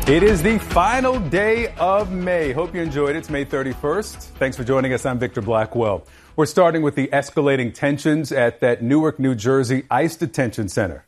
It is the final day of May. Hope you enjoyed it. It's May 31st. Thanks for joining us. I'm Victor Blackwell. We're starting with the escalating tensions at that Newark, New Jersey ICE detention center.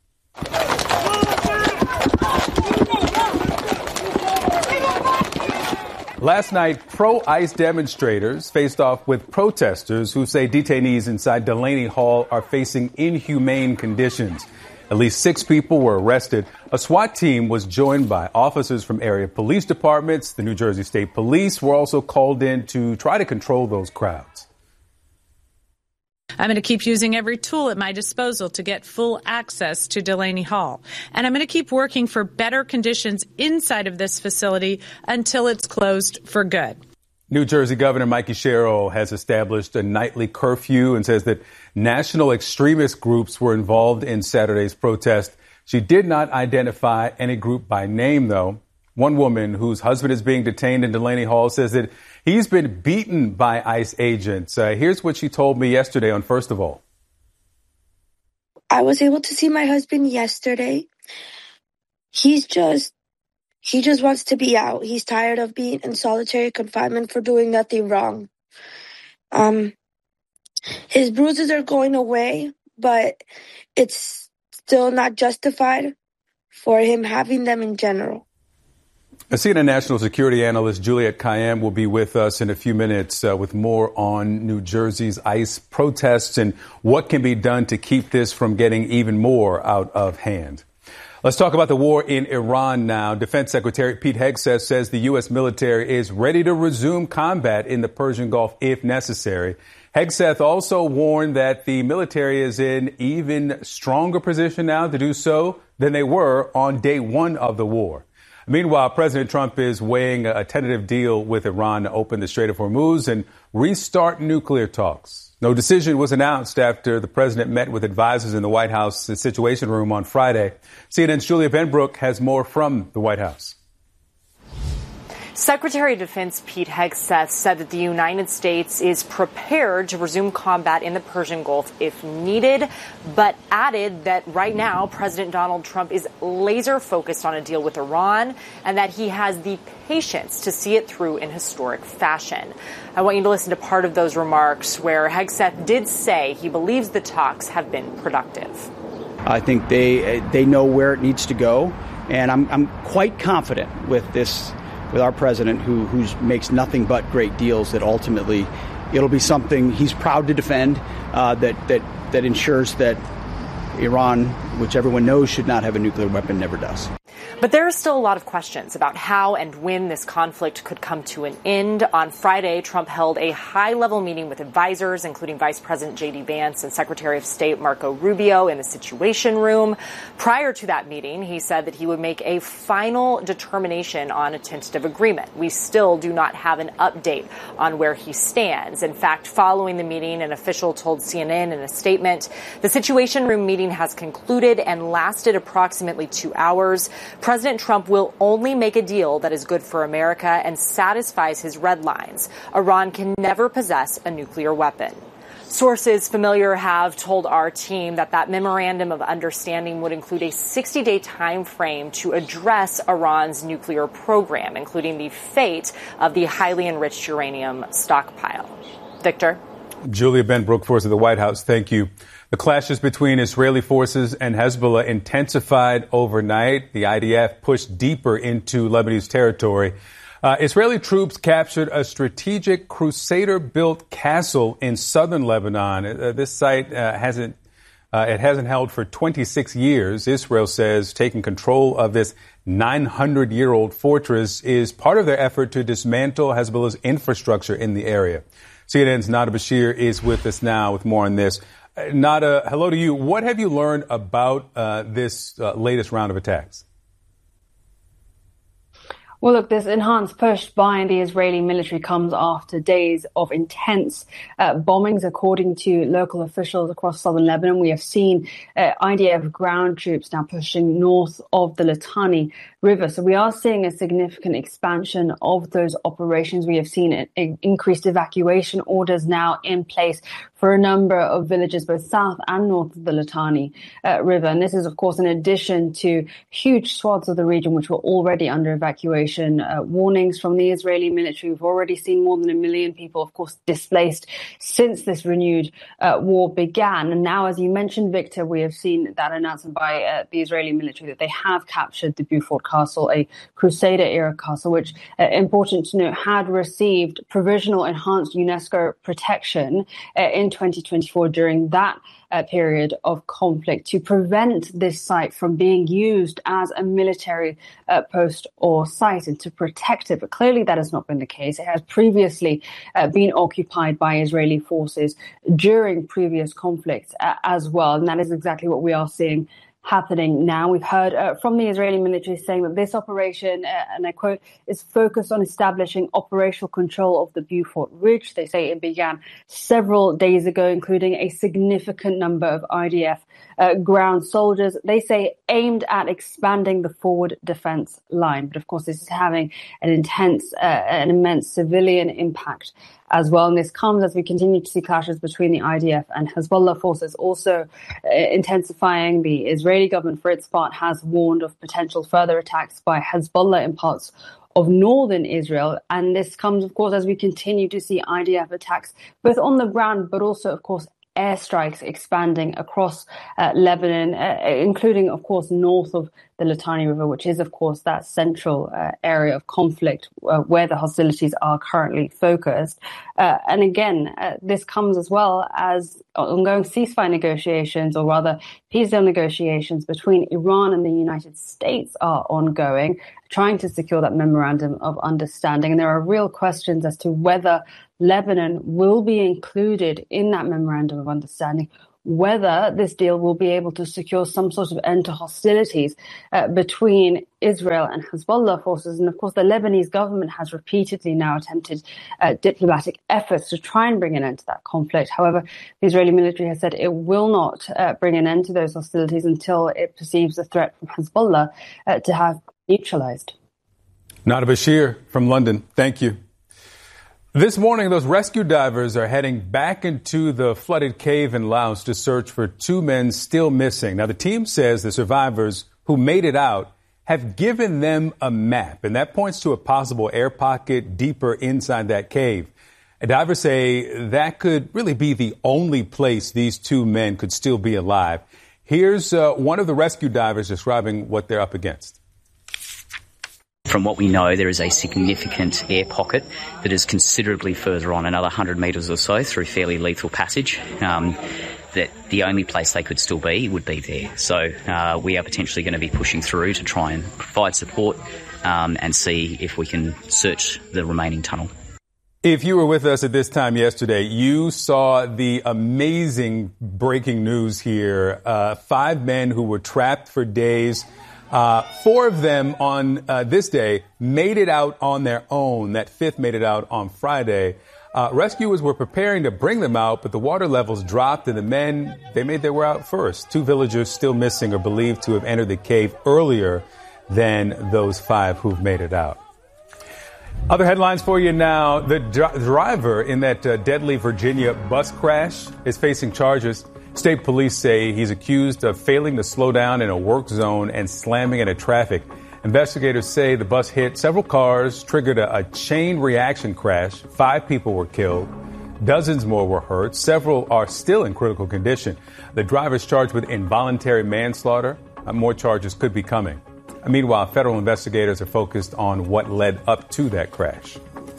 Last night, pro-ICE demonstrators faced off with protesters who say detainees inside Delaney Hall are facing inhumane conditions. At least 6 people were arrested. A SWAT team was joined by officers from area police departments. The New Jersey State Police were also called in to try to control those crowds. I'm going to keep using every tool at my disposal to get full access to Delaney Hall. And I'm going to keep working for better conditions inside of this facility until it's closed for good. New Jersey Governor Mikey Sherrill has established a nightly curfew and says that national extremist groups were involved in Saturday's protest. She did not identify any group by name, though. One woman whose husband is being detained in Delaney Hall says that he's been beaten by ICE agents. Here's what she told me yesterday on First of All. I was able to see my husband yesterday. He just wants to be out. He's tired of being in solitary confinement for doing nothing wrong. His bruises are going away, but it's still not justified for him having them in general. CNN national security analyst Juliette Kayyem will be with us in a few minutes with more on New Jersey's ICE protests and what can be done to keep this from getting even more out of hand. Let's talk about the war in Iran now. Defense Secretary Pete Hegseth says the U.S. military is ready to resume combat in the Persian Gulf if necessary. Hegseth also warned that the military is in even stronger position now to do so than they were on day one of the war. Meanwhile, President Trump is weighing a tentative deal with Iran to open the Strait of Hormuz and restart nuclear talks. No decision was announced after the president met with advisors in the White House Situation Room on Friday. CNN's Julia Benbrook has more from the White House. Secretary of Defense Pete Hegseth said that the United States is prepared to resume combat in the Persian Gulf if needed, but added that right now President Donald Trump is laser focused on a deal with Iran and that he has the patience to see it through in historic fashion. I want you to listen to part of those remarks where Hegseth did say he believes the talks have been productive. I think they know where it needs to go, and I'm quite confident with this. With our president, who makes nothing but great deals, that ultimately it'll be something he's proud to defend, that ensures that Iran, which everyone knows should not have a nuclear weapon, never does. But there are still a lot of questions about how and when this conflict could come to an end. On Friday, Trump held a high-level meeting with advisors, including Vice President J.D. Vance and Secretary of State Marco Rubio in the Situation Room. Prior to that meeting, he said that he would make a final determination on a tentative agreement. We still do not have an update on where he stands. In fact, following the meeting, an official told CNN in a statement, the Situation Room meeting has concluded and lasted approximately 2 hours. President Trump will only make a deal that is good for America and satisfies his red lines. Iran can never possess a nuclear weapon. Sources familiar have told our team that memorandum of understanding would include a 60-day time frame to address Iran's nuclear program, including the fate of the highly enriched uranium stockpile. Victor? Julia Benbrook, force of the White House, thank you. The clashes between Israeli forces and Hezbollah intensified overnight. The IDF pushed deeper into Lebanese territory. Israeli troops captured a strategic Crusader-built castle in southern Lebanon. This site hasn't held for 26 years. Israel says taking control of this 900-year-old fortress is part of their effort to dismantle Hezbollah's infrastructure in the area. CNN's Nada Bashir is with us now with more on this. Nada, hello to you. What have you learned about this latest round of attacks? Well, look, this enhanced push by the Israeli military comes after days of intense bombings, according to local officials across southern Lebanon. We have seen IDF ground troops now pushing north of the Litani River. So we are seeing a significant expansion of those operations. We have seen increased evacuation orders now in place for a number of villages, both south and north of the Litani River. And this is, of course, in addition to huge swaths of the region which were already under evacuation. Warnings from the Israeli military. We've already seen more than 1 million people, of course, displaced since this renewed war began. And now, as you mentioned, Victor, we have seen that announcement by the Israeli military that they have captured the Beaufort Castle, a Crusader-era castle, which, important to note, had received provisional enhanced UNESCO protection in 2024 during that period of conflict to prevent this site from being used as a military post or site and to protect it. But clearly that has not been the case. It has previously been occupied by Israeli forces during previous conflicts as well. And that is exactly what we are seeing happening now. We've heard from the Israeli military saying that this operation, and I quote, is focused on establishing operational control of the Beaufort Ridge. They say it began several days ago, including a significant number of IDF ground soldiers. They say aimed at expanding the forward defense line. But of course, this is having an immense civilian impact as well. And this comes as we continue to see clashes between the IDF and Hezbollah forces, also intensifying. The Israeli government, for its part, has warned of potential further attacks by Hezbollah in parts of northern Israel. And this comes, of course, as we continue to see IDF attacks both on the ground, but also, of course, airstrikes expanding across Lebanon, including, of course, north of the Litani River, which is, of course, that central area of conflict where the hostilities are currently focused. And again, this comes as well as ongoing ceasefire negotiations, or rather peace deal negotiations between Iran and the United States are ongoing, trying to secure that memorandum of understanding. And there are real questions as to whether Lebanon will be included in that memorandum of understanding, whether this deal will be able to secure some sort of end to hostilities between Israel and Hezbollah forces. And of course, the Lebanese government has repeatedly now attempted diplomatic efforts to try and bring an end to that conflict. However, the Israeli military has said it will not bring an end to those hostilities until it perceives the threat from Hezbollah to have neutralized. Nada Bashir from London, thank you. This morning, those rescue divers are heading back into the flooded cave in Laos to search for 2 men still missing. Now, the team says the survivors who made it out have given them a map, and that points to a possible air pocket deeper inside that cave. Divers say that could really be the only place these 2 men could still be alive. Here's one of the rescue divers describing what they're up against. From what we know, there is a significant air pocket that is considerably further on, another 100 metres or so through fairly lethal passage, that the only place they could still be would be there. So we are potentially going to be pushing through to try and provide support and see if we can search the remaining tunnel. If you were with us at this time yesterday, you saw the amazing breaking news here. 5 men who were trapped for days. 4 of them on this day made it out on their own. That 5th made it out on Friday. Rescuers were preparing to bring them out, but the water levels dropped and the men, they made their way out first. 2 villagers still missing are believed to have entered the cave earlier than those 5 who've made it out. Other headlines for you now. The driver in that deadly Virginia bus crash is facing charges. State police say he's accused of failing to slow down in a work zone and slamming into traffic. Investigators say the bus hit several cars, triggered a chain reaction crash. 5 people were killed. Dozens more were hurt. Several are still in critical condition. The driver's charged with involuntary manslaughter. More charges could be coming. Meanwhile, federal investigators are focused on what led up to that crash.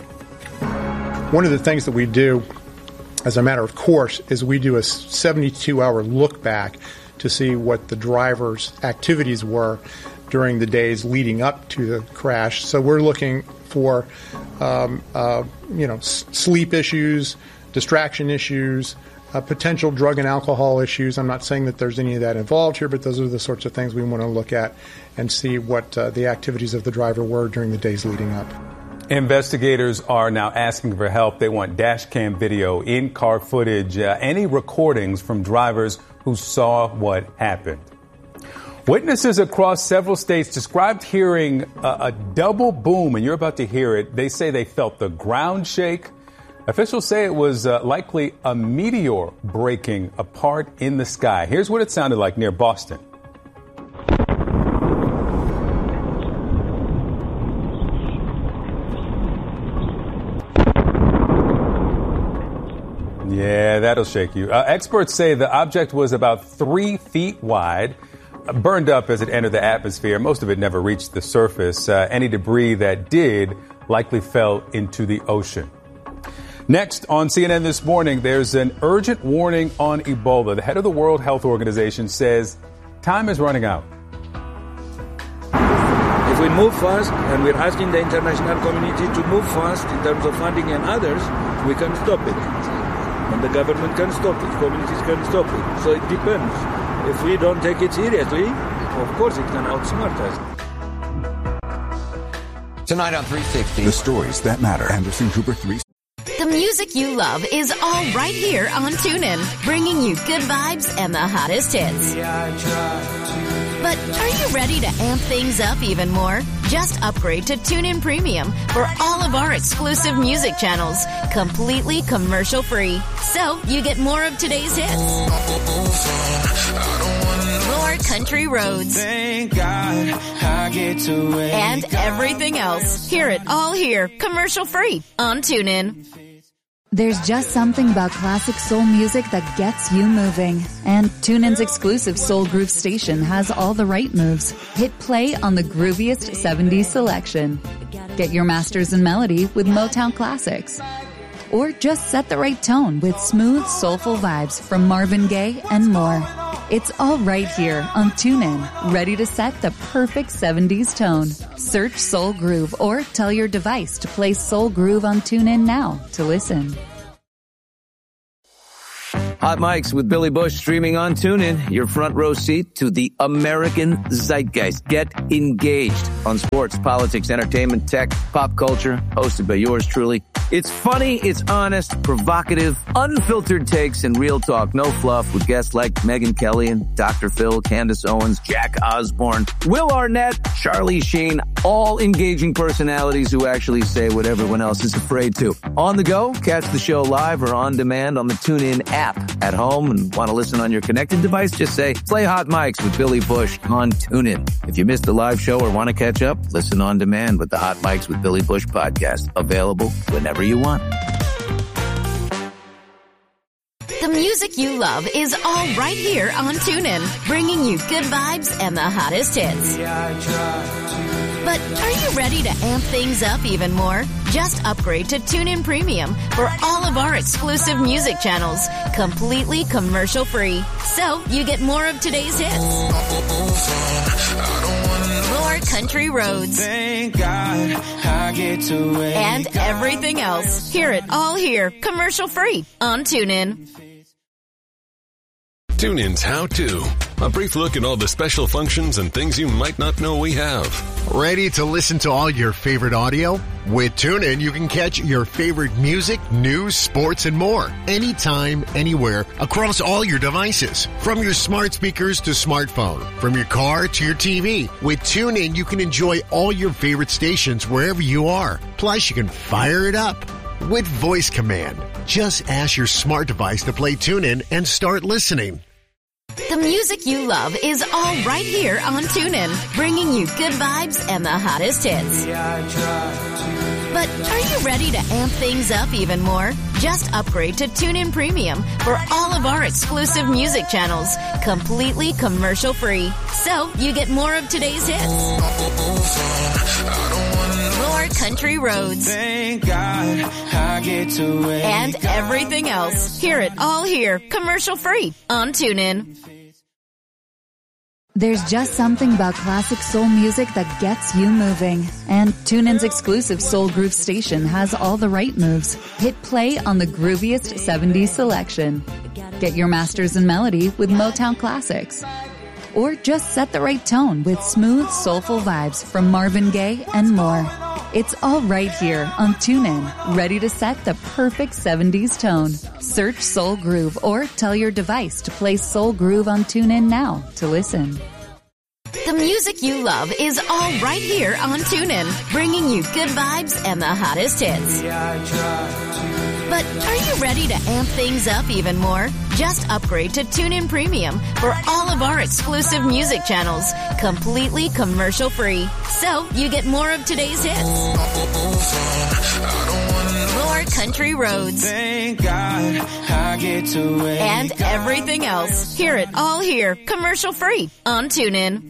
One of the things that we do as a matter of course is we do a 72-hour look back to see what the driver's activities were during the days leading up to the crash. So we're looking for, sleep issues, distraction issues, potential drug and alcohol issues. I'm not saying that there's any of that involved here, but those are the sorts of things we want to look at and see what the activities of the driver were during the days leading up. Investigators are now asking for help. They want dash cam video, in-car footage, any recordings from drivers who saw what happened. Witnesses across several states described hearing a double boom, and you're about to hear it. They say they felt the ground shake. Officials say it was likely a meteor breaking apart in the sky. Here's what it sounded like near Boston. Yeah, that'll shake you. Experts say the object was about 3 feet wide, burned up as it entered the atmosphere. Most of it never reached the surface. Any debris that did likely fell into the ocean. Next on CNN this morning, there's an urgent warning on Ebola. The head of the World Health Organization says time is running out. If we move fast, and we're asking the international community to move fast in terms of funding and others, we can stop it. And the government can stop it, communities can stop it. So it depends. If we don't take it seriously, of course it can outsmart us. Tonight on 360. The stories that matter. Anderson Cooper 3. The music you love is all right here on TuneIn, bringing you good vibes and the hottest hits. But are you ready to amp things up even more? Just upgrade to TuneIn Premium for all of our exclusive music channels, completely commercial-free. So you get more of today's hits, more country roads, and everything else. Hear it all here, commercial-free on TuneIn. There's just something about classic soul music that gets you moving. And TuneIn's exclusive Soul Groove station has all the right moves. Hit play on the grooviest 70s selection. Get your masters in melody with Motown classics. Or just set the right tone with smooth, soulful vibes from Marvin Gaye and more. It's all right here on TuneIn, ready to set the perfect 70s tone. Search Soul Groove or tell your device to play Soul Groove on TuneIn now to listen. Hot Mics with Billy Bush streaming on TuneIn, your front row seat to the American zeitgeist. Get engaged on sports, politics, entertainment, tech, pop culture, hosted by yours truly. It's funny, it's honest, provocative, unfiltered takes, and real talk. No fluff with guests like Megyn Kelly and Dr. Phil, Candace Owens, Jack Osborne, Will Arnett, Charlie Sheen, all engaging personalities who actually say what everyone else is afraid to. On the go, catch the show live or on demand on the TuneIn app. At home and want to listen on your connected device, just say, play Hot Mics with Billy Bush on TuneIn. If you missed the live show or want to catch up, listen on demand with the Hot Mics with Billy Bush podcast. Available whenever you want. The music you love is all right here on TuneIn, bringing you good vibes and the hottest hits. But are you ready to amp things up even more? Just upgrade to TuneIn Premium for all of our exclusive music channels, completely commercial-free. So you get more of today's hits, more country roads, and everything else. Hear it all here, commercial-free on TuneIn. TuneIn's How To. A brief look at all the special functions and things you might not know we have. Ready to listen to all your favorite audio? With TuneIn, you can catch your favorite music, news, sports, and more. Anytime, anywhere, across all your devices. From your smart speakers to smartphone. From your car to your TV. With TuneIn, you can enjoy all your favorite stations wherever you are. Plus, you can fire it up with voice command. Just ask your smart device to play TuneIn and start listening. The music you love is all right here on TuneIn, bringing you good vibes and the hottest hits. But are you ready to amp things up even more? Just upgrade to TuneIn Premium for all of our exclusive music channels, completely commercial-free. So you get more of today's hits, more country roads, and everything else. Hear it all here, commercial-free on TuneIn. There's just something about classic soul music that gets you moving. And TuneIn's exclusive Soul Groove station has all the right moves. Hit play on the grooviest 70s selection. Get your masters in melody with Motown Classics. Or just set the right tone with smooth, soulful vibes from Marvin Gaye and more. It's all right here on TuneIn, ready to set the perfect 70s tone. Search Soul Groove or tell your device to play Soul Groove on TuneIn now to listen. The music you love is all right here on TuneIn, bringing you good vibes and the hottest hits. But are you ready to amp things up even more? Just upgrade to TuneIn Premium for all of our exclusive music channels, completely commercial-free. So you get more of today's hits, more country roads, and everything else. Hear it all here, commercial-free on TuneIn.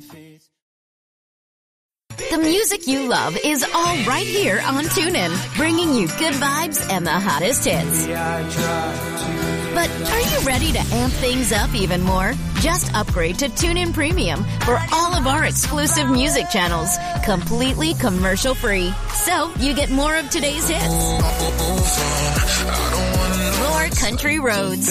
The music you love is all right here on TuneIn, bringing you good vibes and the hottest hits. But are you ready to amp things up even more? Just upgrade to TuneIn Premium for all of our exclusive music channels, completely commercial-free. So you get more of today's hits, more country roads,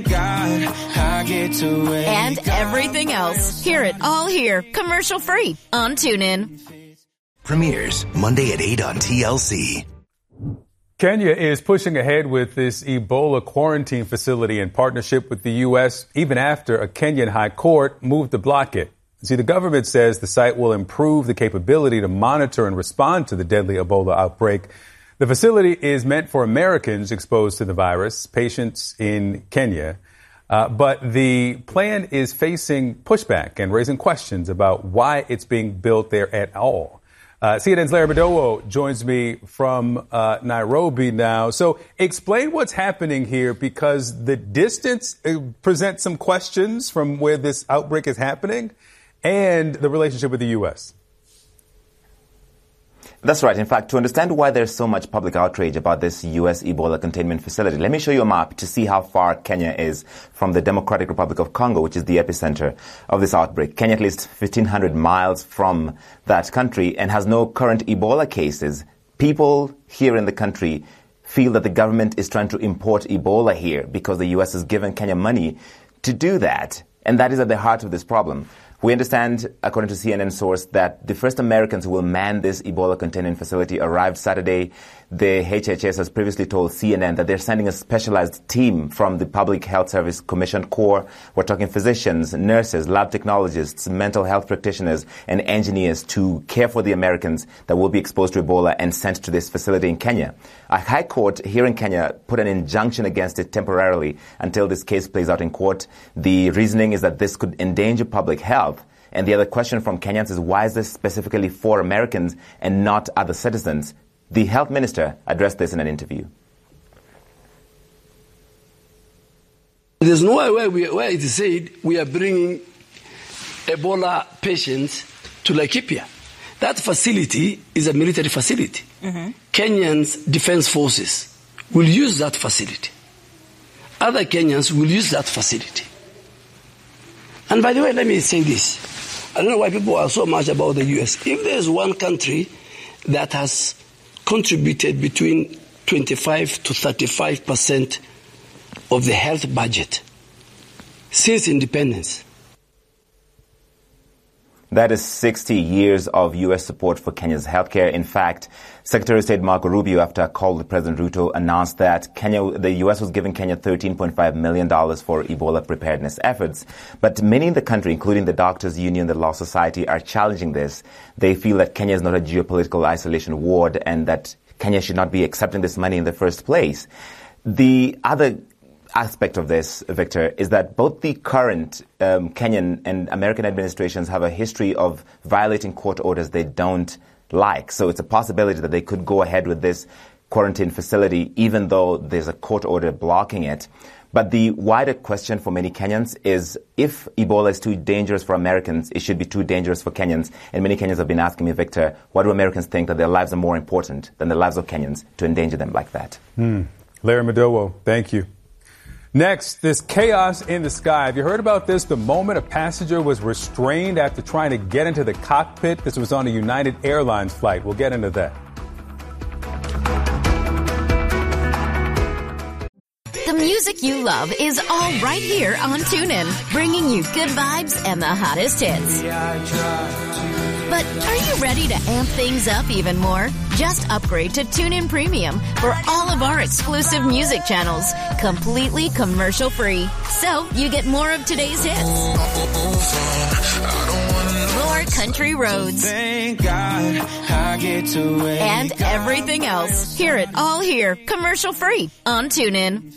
and everything else. Hear it all here, commercial-free on TuneIn. Premieres Monday at 8 on TLC. Kenya is pushing ahead with this Ebola quarantine facility in partnership with the U.S., even after a Kenyan high court moved to block it. See, the government says the site will improve the capability to monitor and respond to the deadly Ebola outbreak. The facility is meant for Americans exposed to the virus, patients in Kenya. But the plan is facing pushback and raising questions about why it's being built there at all. CNN's Larry Madowo joins me from Nairobi now. So explain what's happening here, because the distance presents some questions from where this outbreak is happening and the relationship with the U.S. That's right. In fact, to understand why there's so much public outrage about this U.S. Ebola containment facility, let me show you a map to see how far Kenya is from the Democratic Republic of Congo, which is the epicenter of this outbreak. Kenya at least 1,500 miles from that country and has no current Ebola cases. People here in the country feel that the government is trying to import Ebola here because the U.S. has given Kenya money to do that. And that is at the heart of this problem. We understand, according to CNN source, that the first Americans who will man this Ebola containment facility arrived Saturday. The HHS has previously told CNN that they're sending a specialized team from the Public Health Service Commissioned Corps. We're talking physicians, nurses, lab technologists, mental health practitioners, and engineers to care for the Americans that will be exposed to Ebola and sent to this facility in Kenya. A high court here in Kenya put an injunction against it temporarily until this case plays out in court. The reasoning is that this could endanger public health. And the other question from Kenyans is, why is this specifically for Americans and not other citizens? The health minister addressed this in an interview. There's no way where it is said we are bringing Ebola patients to Laikipia. That facility is a military facility. Mm-hmm. Kenyans defense forces will use that facility. Other Kenyans will use that facility. And by the way, let me say this. I don't know why people are so much about the U.S. If there's one country that has contributed between 25 to 35% of the health budget since independence. That is 60 years of U.S. support for Kenya's healthcare. In fact, Secretary of State Marco Rubio, after a call with President Ruto, announced that the U.S. was giving Kenya $13.5 million for Ebola preparedness efforts. But many in the country, including the Doctors Union, the Law Society, are challenging this. They feel that Kenya is not a geopolitical isolation ward and that Kenya should not be accepting this money in the first place. The other aspect of this, Victor, is that both the current Kenyan and American administrations have a history of violating court orders they don't like. So it's a possibility that they could go ahead with this quarantine facility even though there's a court order blocking it. But the wider question for many Kenyans is, if Ebola is too dangerous for Americans, it should be too dangerous for Kenyans. And many Kenyans have been asking me, Victor, why do Americans think that their lives are more important than the lives of Kenyans to endanger them like that? Larry Madowo, thank you. Next, this chaos in the sky. Have you heard about this? The moment a passenger was restrained after trying to get into the cockpit. This was on a United Airlines flight. We'll get into that. The music music you love is all right here on TuneIn, bringing you good vibes and the hottest hits. But are you ready to amp things up even more? Just upgrade to TuneIn Premium for all of our exclusive music channels, completely commercial-free. So you get more of today's hits, more country roads, thank God I get to wake and everything else. Hear it all here, commercial-free on TuneIn.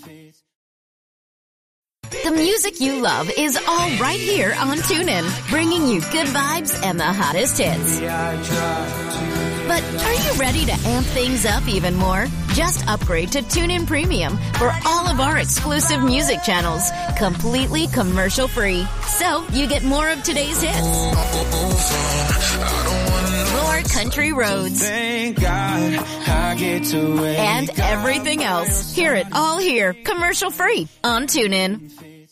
The music you love is all right here on TuneIn, bringing you good vibes and the hottest hits. But are you ready to amp things up even more? Just upgrade to TuneIn Premium for all of our exclusive music channels, completely commercial-free. So you get more of today's hits, more country roads, thank God I get to wake and everything else. Hear it all here, commercial-free on TuneIn.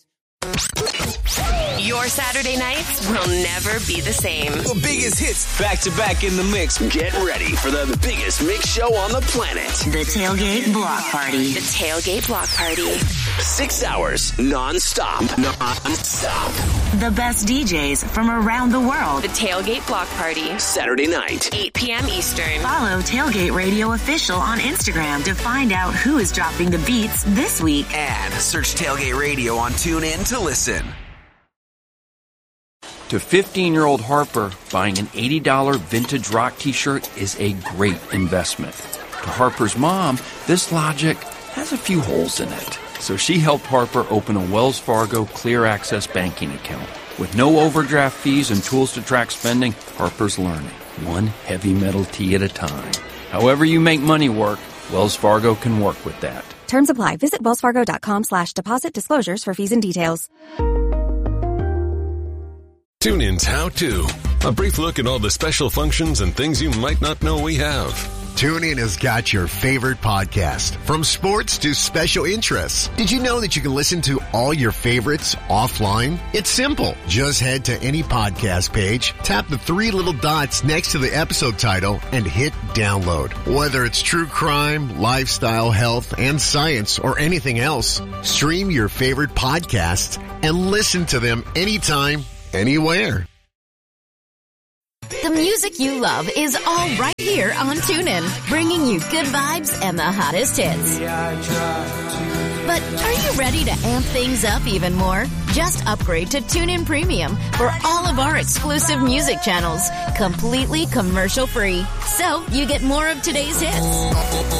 Your Saturday nights will never be the same. The biggest hits back to back in the mix. Get ready for the biggest mix show on the planet. The Tailgate Block Party. The Tailgate Block Party. 6 hours non-stop. The best DJs from around the world. The Tailgate Block Party. Saturday night, 8 p.m. Eastern. Follow Tailgate Radio Official on Instagram to find out who is dropping the beats this week. And search Tailgate Radio on TuneIn to listen. To 15-year-old Harper, buying an $80 vintage rock t-shirt is a great investment. To Harper's mom, this logic has a few holes in it. So she helped Harper open a Wells Fargo Clear Access banking account. With no overdraft fees and tools to track spending, Harper's learning, one heavy metal tee at a time. However you make money work, Wells Fargo can work with that. Terms apply. Visit wellsfargo.com/deposit disclosures for fees and details. TuneIn's How To. A brief look at all the special functions and things you might not know we have. TuneIn has got your favorite podcast, from sports to special interests. Did you know that you can listen to all your favorites offline? It's simple. Just head to any podcast page, tap the 3 little dots next to the episode title, and hit download. Whether it's true crime, lifestyle, health, and science, or anything else, stream your favorite podcasts and listen to them anytime, anywhere. The music you love is all right here on TuneIn, bringing you good vibes and the hottest hits. But are you ready to amp things up even more? Just upgrade to TuneIn Premium for all of our exclusive music channels, completely commercial-free. So you get more of today's hits,